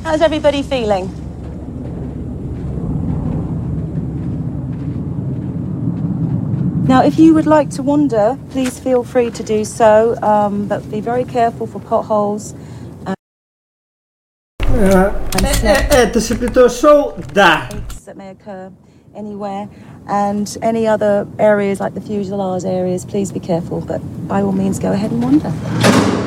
How's everybody feeling? Now, if you would like to wander, please feel free to do so, but be very careful for potholes. Το συμπλητώσω δα. That may occur anywhere, and any other areas like the fuselage areas, please be careful, but by all means go ahead and wander.